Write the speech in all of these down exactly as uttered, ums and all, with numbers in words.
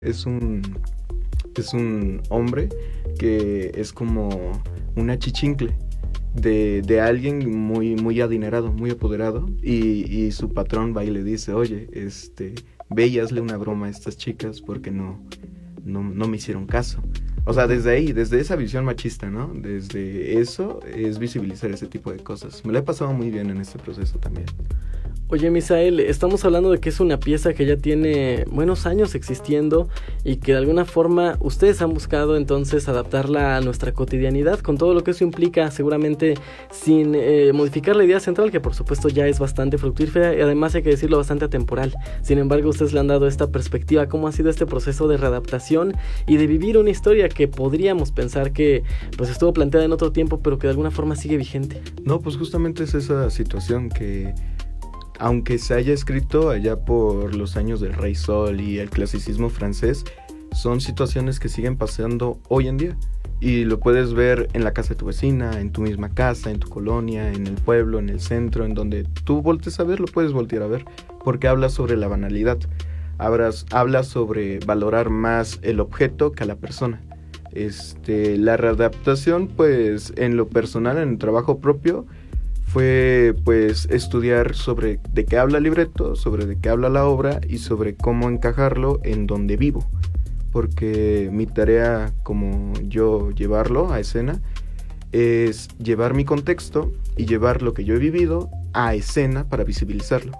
Es un, es un hombre que es como una chichincle de, de alguien muy, muy adinerado, muy apoderado, y, y su patrón va y le dice, oye, este, ve y hazle una broma a estas chicas porque no, no, no me hicieron caso. O sea, desde ahí, desde esa visión machista, ¿no? Desde eso es visibilizar ese tipo de cosas. Me lo he pasado muy bien en este proceso también. Oye, Misael, estamos hablando de que es una pieza que ya tiene buenos años existiendo y que de alguna forma ustedes han buscado entonces adaptarla a nuestra cotidianidad con todo lo que eso implica, seguramente sin eh, modificar la idea central, que por supuesto ya es bastante fructífera y además hay que decirlo bastante atemporal. Sin embargo, ustedes le han dado esta perspectiva, cómo ha sido este proceso de readaptación y de vivir una historia que podríamos pensar que pues estuvo planteada en otro tiempo, pero que de alguna forma sigue vigente. No, pues justamente es esa situación que, aunque se haya escrito allá por los años del Rey Sol y el clasicismo francés, son situaciones que siguen pasando hoy en día. Y lo puedes ver en la casa de tu vecina, en tu misma casa, en tu colonia, en el pueblo, en el centro, en donde tú voltees a ver, lo puedes voltear a ver, porque habla sobre la banalidad. Hablas, habla sobre valorar más el objeto que a la persona. Este, la readaptación, pues, en lo personal, en el trabajo propio, fue pues estudiar sobre de qué habla el libreto, sobre de qué habla la obra y sobre cómo encajarlo en donde vivo, porque mi tarea como yo llevarlo a escena es llevar mi contexto y llevar lo que yo he vivido a escena para visibilizarlo.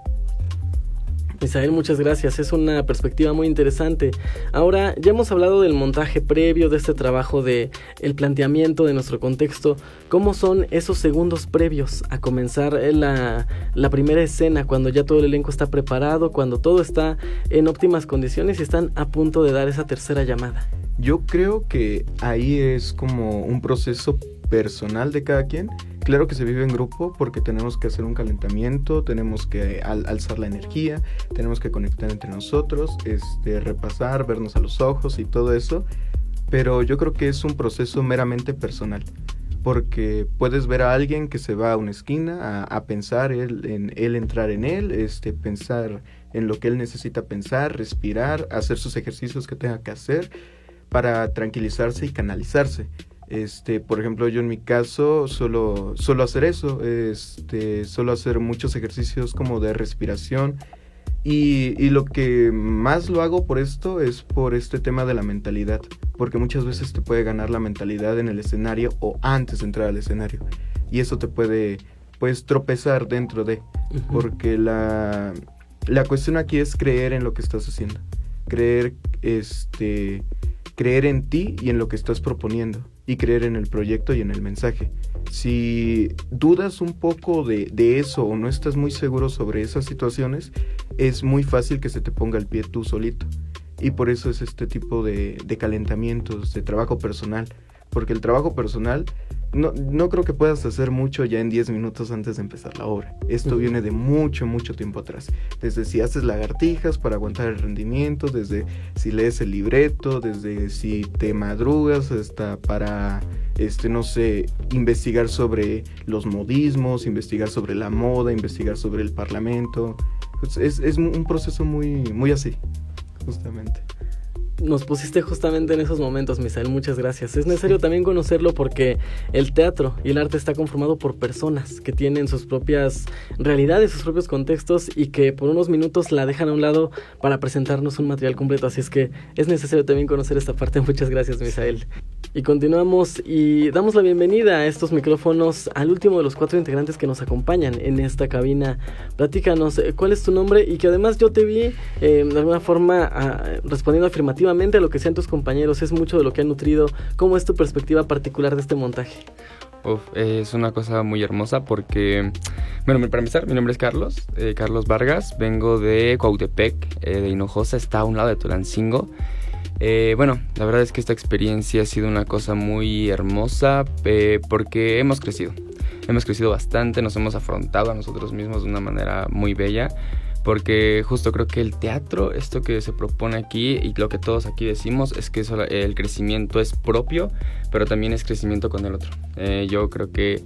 Misael, muchas gracias, es una perspectiva muy interesante. Ahora, ya hemos hablado del montaje previo, de este trabajo de el planteamiento de nuestro contexto. ¿Cómo son esos segundos previos a comenzar la, la primera escena, cuando ya todo el elenco está preparado, cuando todo está en óptimas condiciones y están a punto de dar esa tercera llamada? Yo creo que ahí es como un proceso personal de cada quien. Claro que se vive en grupo porque tenemos que hacer un calentamiento, tenemos que al, alzar la energía, tenemos que conectar entre nosotros, este, repasar, vernos a los ojos y todo eso, pero yo creo que es un proceso meramente personal, porque puedes ver a alguien que se va a una esquina a, a pensar él, en él entrar en él, este, pensar en lo que él necesita pensar, respirar, hacer sus ejercicios que tenga que hacer para tranquilizarse y canalizarse. Este, por ejemplo, yo en mi caso suelo, suelo hacer eso, este, suelo hacer muchos ejercicios como de respiración y, y lo que más lo hago por esto es por este tema de la mentalidad, porque muchas veces te puede ganar la mentalidad en el escenario o antes de entrar al escenario y eso te puede, pues, tropezar dentro de, uh-huh. porque la, la cuestión aquí es creer en lo que estás haciendo, creer, este, creer en ti y en lo que estás proponiendo. Y creer en el proyecto y en el mensaje. Si dudas un poco de, de eso o no estás muy seguro sobre esas situaciones, es muy fácil que se te ponga el pie tú solito. Y por eso es este tipo de, de calentamientos, de trabajo personal. Porque el trabajo personal no, no creo que puedas hacer mucho ya en diez minutos antes de empezar la obra. Esto viene de mucho, mucho tiempo atrás. Desde si haces lagartijas para aguantar el rendimiento, desde si lees el libreto, desde si te madrugas hasta para, este, no sé, investigar sobre los modismos, investigar sobre la moda, investigar sobre el parlamento. Pues es, es un proceso muy, muy así, justamente. Nos pusiste justamente en esos momentos, Misael, muchas gracias. Es necesario también conocerlo porque el teatro y el arte está conformado por personas que tienen sus propias realidades, sus propios contextos y que por unos minutos la dejan a un lado para presentarnos un material completo. Así es que es necesario también conocer esta parte. Muchas gracias, Misael. Y continuamos y damos la bienvenida a estos micrófonos al último de los cuatro integrantes que nos acompañan en esta cabina. Platícanos, ¿cuál es tu nombre? Y que además yo te vi eh, de alguna forma a, respondiendo afirmativamente a lo que sean tus compañeros, es mucho de lo que han nutrido. ¿Cómo es tu perspectiva particular de este montaje? Uf, eh, es una cosa muy hermosa porque, bueno, para empezar, mi nombre es Carlos, eh, Carlos Vargas, vengo de Cuautepec, eh, de Hinojosa, está a un lado de Tulancingo. Eh, bueno, la verdad es que esta experiencia ha sido una cosa muy hermosa eh, porque hemos crecido, hemos crecido bastante, nos hemos afrontado a nosotros mismos de una manera muy bella. Porque justo creo que el teatro, esto que se propone aquí y lo que todos aquí decimos es que eso, el crecimiento es propio, pero también es crecimiento con el otro. Eh, yo creo que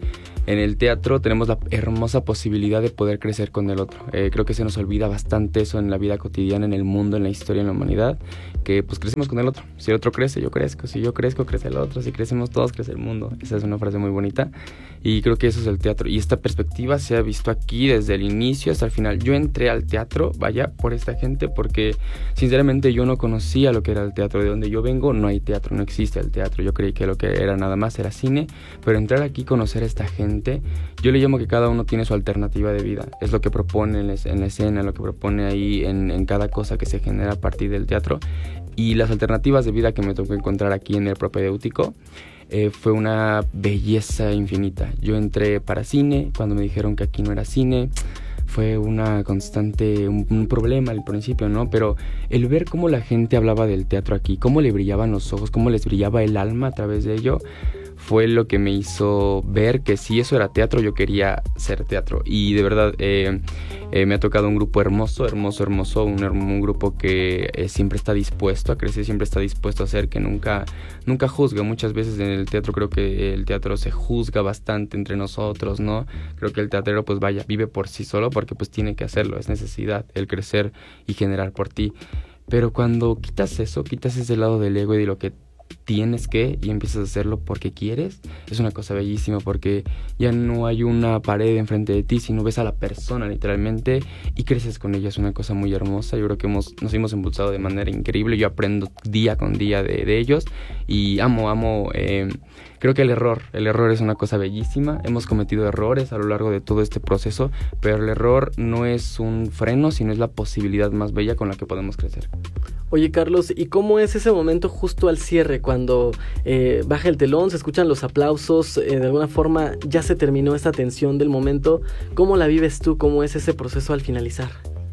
en el teatro tenemos la hermosa posibilidad de poder crecer con el otro. Eh, creo que se nos olvida bastante eso en la vida cotidiana, en el mundo, en la historia, en la humanidad, que pues crecemos con el otro. Si el otro crece, yo crezco. Si yo crezco, crece el otro. Si crecemos todos, crece el mundo. Esa es una frase muy bonita y creo que eso es el teatro. Y esta perspectiva se ha visto aquí desde el inicio hasta el final. Yo entré al teatro, vaya, por esta gente, porque sinceramente yo no conocía lo que era el teatro. De donde yo vengo no hay teatro, no existe el teatro. Yo creí que lo que era nada más era cine, pero entrar aquí, conocer a esta gente, yo le llamo que cada uno tiene su alternativa de vida. Es lo que propone en la, en la escena, lo que propone ahí en, en cada cosa que se genera a partir del teatro. Y las alternativas de vida que me tocó encontrar aquí en el propedéutico eh, fue una belleza infinita. Yo entré para cine, cuando me dijeron que aquí no era cine, fue una constante, un, un problema al principio, ¿no? Pero el ver cómo la gente hablaba del teatro aquí, cómo le brillaban los ojos, cómo les brillaba el alma a través de ello, fue lo que me hizo ver que si eso era teatro, yo quería ser teatro. Y de verdad, eh, eh, me ha tocado un grupo hermoso, hermoso, hermoso, un, un grupo que eh, siempre está dispuesto a crecer, siempre está dispuesto a hacer, que nunca, nunca juzga. Muchas veces en el teatro creo que el teatro se juzga bastante entre nosotros, ¿no? Creo que el teatrero, pues vaya, vive por sí solo porque pues tiene que hacerlo, es necesidad el crecer y generar por ti. Pero cuando quitas eso, quitas ese lado del ego y de lo que tienes que y empiezas a hacerlo porque quieres, es una cosa bellísima, porque ya no hay una pared enfrente de ti, sino ves a la persona literalmente y creces con ella. Es una cosa muy hermosa. Yo creo que hemos, nos hemos impulsado de manera increíble. Yo aprendo día con día de, de ellos y amo, amo eh, creo que el error, el error es una cosa bellísima. Hemos cometido errores a lo largo de todo este proceso, pero el error no es un freno, sino es la posibilidad más bella con la que podemos crecer. Oye, Carlos, ¿y cómo es ese momento justo al cierre, cuando eh, baja el telón, se escuchan los aplausos, eh, de alguna forma ya se terminó esta tensión del momento? ¿Cómo la vives tú? ¿Cómo es ese proceso al finalizar?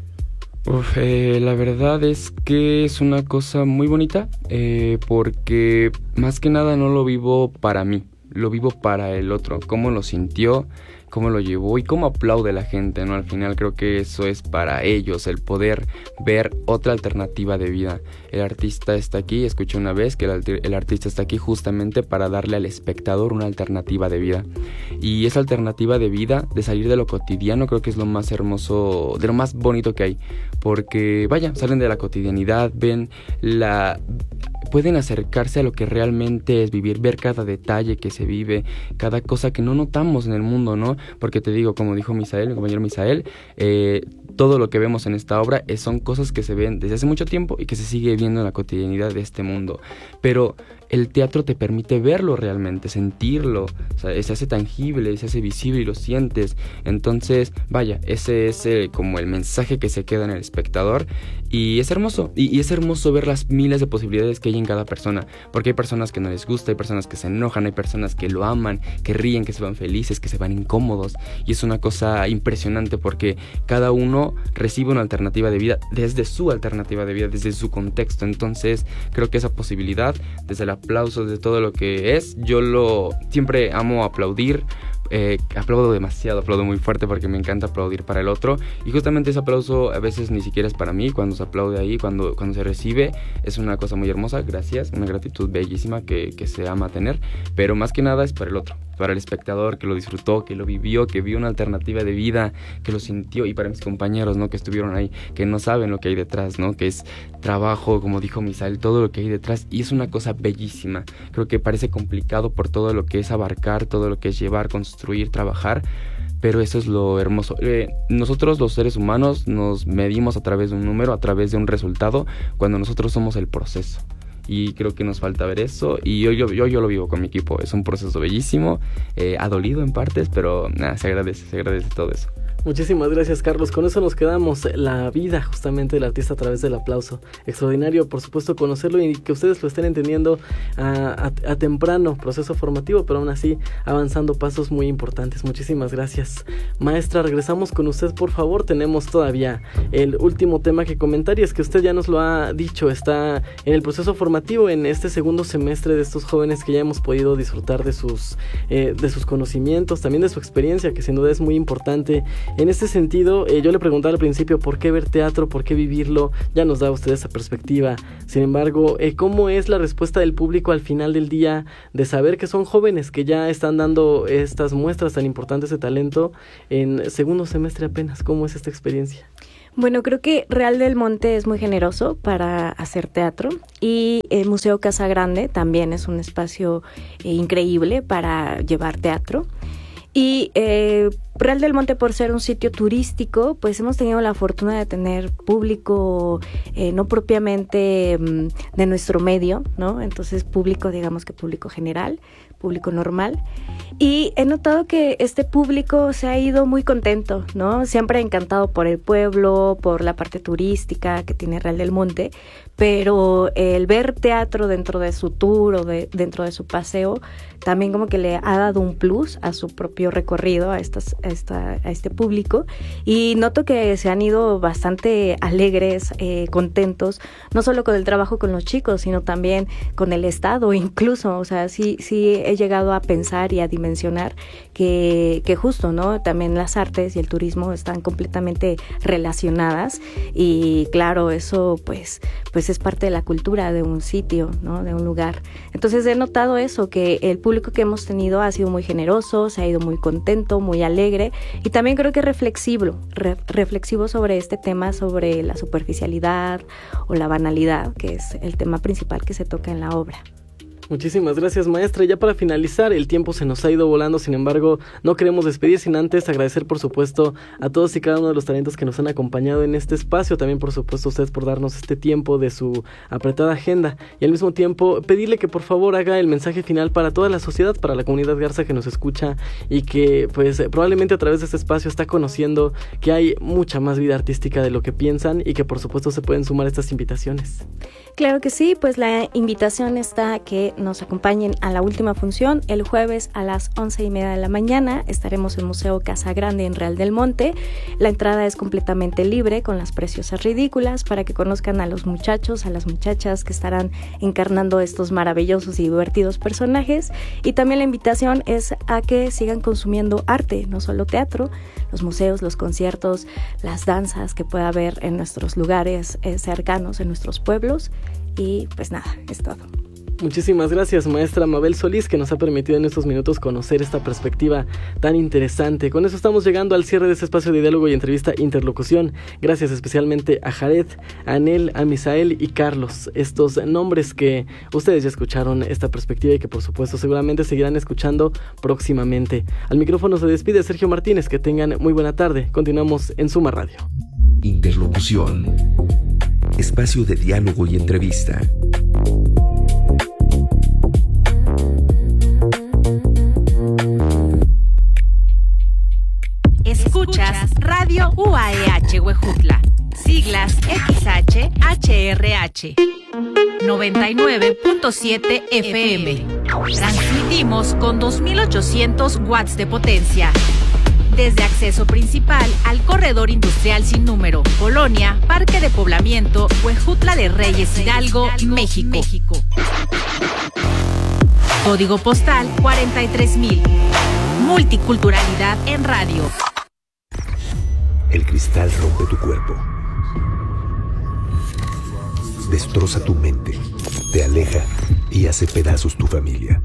Uf, eh, la verdad es que es una cosa muy bonita, eh, porque más que nada no lo vivo para mí, lo vivo para el otro, cómo lo sintió, cómo lo llevó y cómo aplaude la gente, ¿no? Al final creo que eso es para ellos, el poder ver otra alternativa de vida. El artista está aquí, escuché una vez que el, el artista está aquí justamente para darle al espectador una alternativa de vida. Y esa alternativa de vida, de salir de lo cotidiano, creo que es lo más hermoso, de lo más bonito que hay. Porque, vaya, salen de la cotidianidad, ven la... pueden acercarse a lo que realmente es vivir, ver cada detalle que se vive, cada cosa que no notamos en el mundo, ¿no? Porque te digo, como dijo Misael, mi compañero Misael, eh, todo lo que vemos en esta obra es, son cosas que se ven desde hace mucho tiempo y que se sigue viendo en la cotidianidad de este mundo. Pero el teatro te permite verlo realmente, sentirlo, o sea, se hace tangible, se hace visible y lo sientes. Entonces, vaya, ese es eh, como el mensaje que se queda en el espectador y es hermoso. Y, y es hermoso ver las miles de posibilidades que hay en cada persona, porque hay personas que no les gusta, hay personas que se enojan, hay personas que lo aman, que ríen, que se van felices, que se van incómodos. Y es una cosa impresionante porque cada uno recibe una alternativa de vida desde su alternativa de vida, desde su contexto. Entonces, creo que esa posibilidad, desde el aplauso, de todo lo que es, yo lo siempre amo aplaudir. Eh, aplaudo demasiado, aplaudo muy fuerte porque me encanta aplaudir para el otro y justamente ese aplauso a veces ni siquiera es para mí, cuando se aplaude ahí, cuando, cuando se recibe, es una cosa muy hermosa, gracias, una gratitud bellísima que, que se ama tener, pero más que nada es para el otro, para el espectador que lo disfrutó, que lo vivió, que vio una alternativa de vida, que lo sintió, y para mis compañeros, ¿no? Que estuvieron ahí, que no saben lo que hay detrás, ¿no? Que es trabajo, como dijo Misael, todo lo que hay detrás, y es una cosa bellísima. Creo que parece complicado por todo lo que es abarcar, todo lo que es llevar, construir, trabajar, pero eso es lo hermoso. Eh, nosotros los seres humanos nos medimos a través de un número, a través de un resultado, cuando nosotros somos el proceso. Y creo que nos falta ver eso, y yo, yo, yo, yo lo vivo con mi equipo. Es un proceso bellísimo, eh, ha dolido en partes, pero nada, se agradece, se agradece todo eso. Muchísimas gracias, Carlos. Con eso nos quedamos. La vida justamente del artista a través del aplauso. Extraordinario, por supuesto, conocerlo y que ustedes lo estén entendiendo a, a, a temprano proceso formativo, pero aún así avanzando pasos muy importantes. Muchísimas gracias. Maestra, regresamos con usted, por favor. Tenemos todavía el último tema que comentar, y es que usted ya nos lo ha dicho, está en el proceso formativo en este segundo semestre de estos jóvenes que ya hemos podido disfrutar de sus, eh, de sus conocimientos, también de su experiencia, que sin duda es muy importante. En este sentido, eh, yo le preguntaba al principio por qué ver teatro, por qué vivirlo, ya nos da usted esa perspectiva. Sin embargo, eh, ¿cómo es la respuesta del público al final del día de saber que son jóvenes que ya están dando estas muestras tan importantes de talento en segundo semestre apenas? ¿Cómo es esta experiencia? Bueno, creo que Real del Monte es muy generoso para hacer teatro y el Museo Casa Grande también es un espacio eh, increíble para llevar teatro. Y eh, Real del Monte, por ser un sitio turístico, pues hemos tenido la fortuna de tener público eh, no propiamente mm, de nuestro medio, ¿no? Entonces público, digamos que público general, público normal. Y he notado que este público se ha ido muy contento, ¿no? Siempre encantado por el pueblo, por la parte turística que tiene Real del Monte, pero el ver teatro dentro de su tour o de, dentro de su paseo también como que le ha dado un plus a su propio recorrido, a, estas, a, esta, a este público, y noto que se han ido bastante alegres, eh, contentos, no solo con el trabajo con los chicos, sino también con el Estado incluso. O sea, sí, sí he llegado a pensar y a dimensionar que, que justo, ¿no? También las artes y el turismo están completamente relacionadas y claro, eso pues, pues es parte de la cultura de un sitio, ¿no? De un lugar. Entonces he notado eso, que el público que hemos tenido ha sido muy generoso, se ha ido muy contento, muy alegre y también creo que reflexivo, re, reflexivo sobre este tema, sobre la superficialidad o la banalidad, que es el tema principal que se toca en la obra. Muchísimas gracias, maestra. Y ya para finalizar, el tiempo se nos ha ido volando, sin embargo, no queremos despedir sin antes agradecer, por supuesto, a todos y cada uno de los talentos que nos han acompañado en este espacio. También, por supuesto, a ustedes por darnos este tiempo de su apretada agenda. Y al mismo tiempo, pedirle que por favor haga el mensaje final para toda la sociedad, para la comunidad Garza que nos escucha y que, pues, probablemente a través de este espacio está conociendo que hay mucha más vida artística de lo que piensan y que, por supuesto, se pueden sumar a estas invitaciones. Claro que sí, pues la invitación está a que nos acompañen a la última función el jueves a las once y media de la mañana. Estaremos en Museo Casa Grande en Real del Monte. La entrada es completamente libre con las preciosas ridículas para que conozcan a los muchachos, a las muchachas que estarán encarnando estos maravillosos y divertidos personajes. Y también la invitación es a que sigan consumiendo arte, no solo teatro, los museos, los conciertos, las danzas que pueda haber en nuestros lugares eh, cercanos, en nuestros pueblos. Y pues nada, es todo. Muchísimas gracias, maestra Mabel Solís, que nos ha permitido en estos minutos conocer esta perspectiva tan interesante. Con eso estamos llegando al cierre de este espacio de diálogo y entrevista Interlocución. Gracias especialmente a Jared, a Anel, a Misael y Carlos, estos nombres que ustedes ya escucharon esta perspectiva y que por supuesto seguramente seguirán escuchando próximamente. Al micrófono se despide Sergio Martínez, que tengan muy buena tarde. Continuamos en Suma Radio. Interlocución, espacio de diálogo y entrevista. Escuchas Radio U A E H Huejutla, siglas X H H R H, noventa y nueve punto siete F M. Transmitimos con dos mil ochocientos watts de potencia. Desde acceso principal al corredor industrial sin número, Colonia, Parque de Poblamiento, Huejutla de Reyes Hidalgo, México. Código postal cuarenta y tres mil. Multiculturalidad en radio. El cristal rompe tu cuerpo, destroza tu mente, te aleja y hace pedazos tu familia.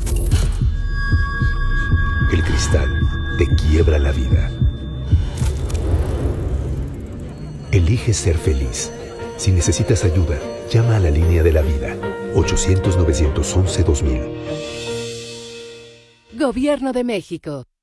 El cristal te quiebra la vida. Elige ser feliz. Si necesitas ayuda, llama a la línea de la vida, ochocientos, novecientos once, dos mil. Gobierno de México.